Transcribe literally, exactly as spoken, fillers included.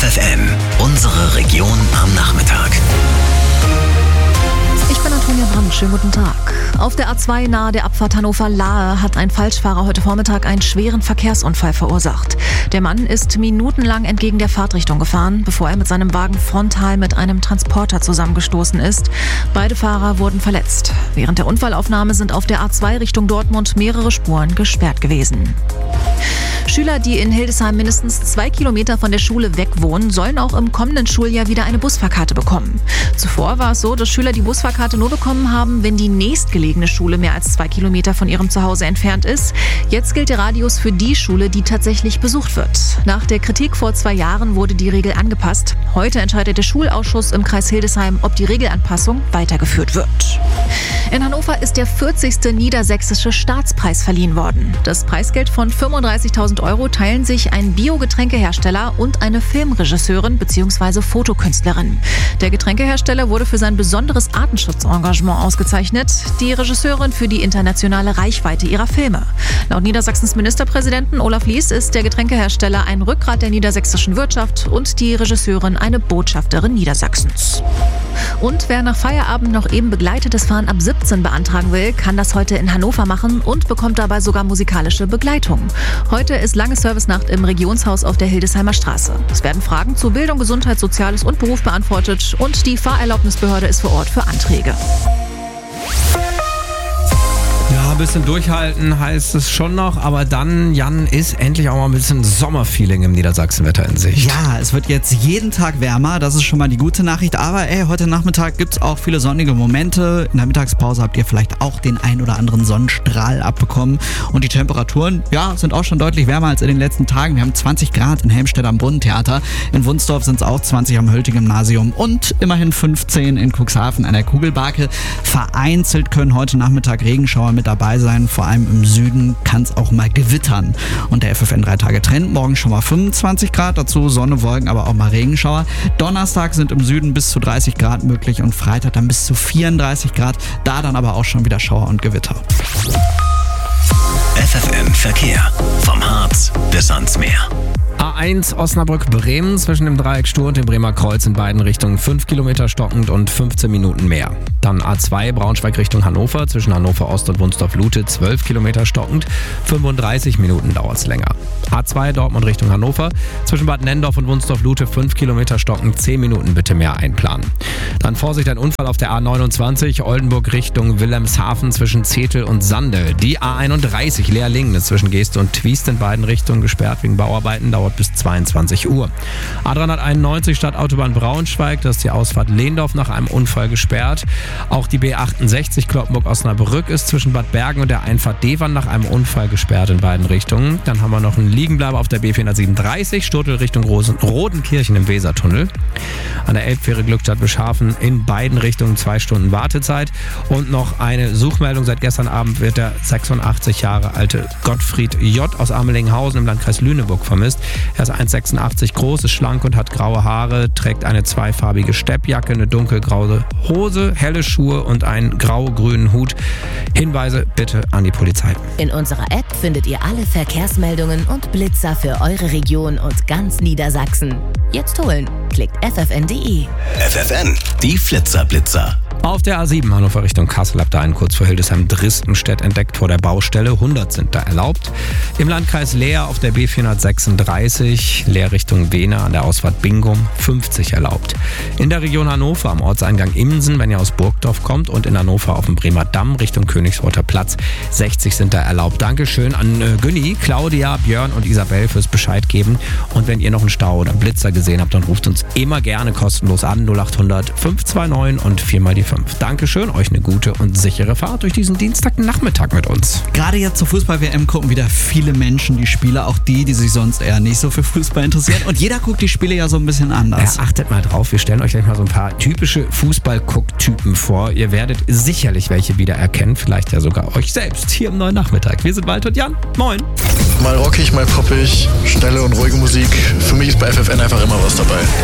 F F N, unsere Region am Nachmittag. Ich bin Antonia Brandt, schönen guten Tag. Auf der A zwei nahe der Abfahrt Hannover-Lahe hat ein Falschfahrer heute Vormittag einen schweren Verkehrsunfall verursacht. Der Mann ist minutenlang entgegen der Fahrtrichtung gefahren, bevor er mit seinem Wagen frontal mit einem Transporter zusammengestoßen ist. Beide Fahrer wurden verletzt. Während der Unfallaufnahme sind auf der A zwei Richtung Dortmund mehrere Spuren gesperrt gewesen. Schüler, die in Hildesheim mindestens zwei Kilometer von der Schule weg wohnen, sollen auch im kommenden Schuljahr wieder eine Busfahrkarte bekommen. Zuvor war es so, dass Schüler die Busfahrkarte nur bekommen haben, wenn die nächstgelegene Schule mehr als zwei Kilometer von ihrem Zuhause entfernt ist. Jetzt gilt der Radius für die Schule, die tatsächlich besucht wird. Nach der Kritik vor zwei Jahren wurde die Regel angepasst. Heute entscheidet der Schulausschuss im Kreis Hildesheim, ob die Regelanpassung weitergeführt wird. In Hannover ist der vierzigste Niedersächsische Staatspreis verliehen worden. Das Preisgeld von fünfunddreißigtausend Euro teilen sich ein Biogetränkehersteller und eine Filmregisseurin bzw. Fotokünstlerin. Der Getränkehersteller wurde für sein besonderes Artenschutzengagement ausgezeichnet, die Regisseurin für die internationale Reichweite ihrer Filme. Laut Niedersachsens Ministerpräsidenten Olaf Lies ist der Getränkehersteller ein Rückgrat der niedersächsischen Wirtschaft und die Regisseurin eine Botschafterin Niedersachsens. Und wer nach Feierabend noch eben begleitetes Fahren ab siebzehn beantragen will, kann das heute in Hannover machen und bekommt dabei sogar musikalische Begleitung. Heute ist lange Servicenacht im Regionshaus auf der Hildesheimer Straße. Es werden Fragen zu Bildung, Gesundheit, Soziales und Beruf beantwortet und die Fahrerlaubnisbehörde ist vor Ort für Anträge. Ja, ein bisschen durchhalten heißt es schon noch, aber dann, Jan, ist endlich auch mal ein bisschen Sommerfeeling im Niedersachsenwetter in Sicht. Ja, es wird jetzt jeden Tag wärmer, das ist schon mal die gute Nachricht, aber ey, heute Nachmittag gibt's auch viele sonnige Momente. In der Mittagspause habt ihr vielleicht auch den ein oder anderen Sonnenstrahl abbekommen und die Temperaturen, ja, sind auch schon deutlich wärmer als in den letzten Tagen. Wir haben zwanzig Grad in Helmstedt am Brunnentheater, in Wunsdorf sind es auch zwanzig am Höllte-Gymnasium und immerhin fünfzehn in Cuxhaven an der Kugelbarke. Vereinzelt können heute Nachmittag Regenschauer mit dabei sein. Vor allem im Süden kann es auch mal gewittern. Und der F F N drei Tage Trend. Morgen schon mal fünfundzwanzig Grad, dazu Sonne, Wolken, aber auch mal Regenschauer. Donnerstag sind im Süden bis zu dreißig Grad möglich und Freitag dann bis zu vierunddreißig Grad. Da dann aber auch schon wieder Schauer und Gewitter. F F N Verkehr. Vom Harz bis ans Meer. A eins Osnabrück-Bremen zwischen dem Dreieck Stur und dem Bremer Kreuz in beiden Richtungen fünf Kilometer stockend und fünfzehn Minuten mehr. Dann A zwei Braunschweig Richtung Hannover zwischen Hannover Ost und Wunsdorf-Lute zwölf Kilometer stockend, fünfunddreißig Minuten dauert es länger. A zwei Dortmund Richtung Hannover zwischen Bad Nennendorf und Wunsdorf-Lute fünf Kilometer stockend, zehn Minuten bitte mehr einplanen. Dann Vorsicht, ein Unfall auf der A neunundzwanzig Oldenburg Richtung Wilhelmshaven zwischen Zetel und Sande. Die A einunddreißig Leerlingen ist zwischen Geest und Twiest in beiden Richtungen gesperrt wegen Bauarbeiten, dauert bis zweiundzwanzig Uhr. A dreihunderteinundneunzig Stadtautobahn Braunschweig, da ist die Ausfahrt Lehndorf nach einem Unfall gesperrt. Auch die B achtundsechzig Cloppenburg-Osnabrück ist zwischen Bad Bergen und der Einfahrt Devern nach einem Unfall gesperrt in beiden Richtungen. Dann haben wir noch einen Liegenbleiber auf der B vierhundertsiebenunddreißig Sturtel Richtung Rosen- Rodenkirchen im Wesertunnel. An der Elbfähre Glückstadt-Bischhafen in beiden Richtungen zwei Stunden Wartezeit. Und noch eine Suchmeldung. Seit gestern Abend wird der sechsundachtzig Jahre alte Gottfried J. aus Amelinghausen im Landkreis Lüneburg vermisst. Er ist eins Komma sechsundachtzig groß, ist schlank und hat graue Haare, trägt eine zweifarbige Steppjacke, eine dunkelgraue Hose, helle Schuhe und einen grau-grünen Hut. Hinweise bitte an die Polizei. In unserer App findet ihr alle Verkehrsmeldungen und Blitzer für eure Region und ganz Niedersachsen. Jetzt holen. Klickt f f n punkt d e. F F N, die Flitzer-Blitzer. Auf der A sieben Hannover Richtung Kassel habt ihr einen kurz vor Hildesheim-Dristenstedt entdeckt vor der Baustelle. hundert sind da erlaubt. Im Landkreis Leer auf der B vierhundertsechsunddreißig, Leer Richtung Wehne an der Ausfahrt Bingum, fünfzig erlaubt. In der Region Hannover am Ortseingang Imsen, wenn ihr aus Burgdorf kommt, und in Hannover auf dem Bremer Damm Richtung Königsworter Platz, sechzig sind da erlaubt. Dankeschön an äh, Günni, Claudia, Björn und Isabel fürs Bescheid geben. Und wenn ihr noch einen Stau oder einen Blitzer gesehen habt, dann ruft uns immer gerne kostenlos an. null achthundert fünf zwei neun und viermal die fünf. Dankeschön, euch eine gute und sichere Fahrt durch diesen Dienstagnachmittag mit uns. Gerade jetzt zur Fußball-W M gucken wieder viele Menschen die Spiele, auch die, die sich sonst eher nicht so für Fußball interessieren. Und jeder guckt die Spiele ja so ein bisschen anders. Ja, achtet mal drauf, wir stellen euch gleich mal so ein paar typische Fußball-Guck-Typen vor. Ihr werdet sicherlich welche wiedererkennen, vielleicht ja sogar euch selbst hier im neuen Nachmittag. Wir sind Walter und Jan. Moin. Mal rockig, mal poppig, schnelle und ruhige Musik. Für mich ist bei F F N einfach immer was dabei.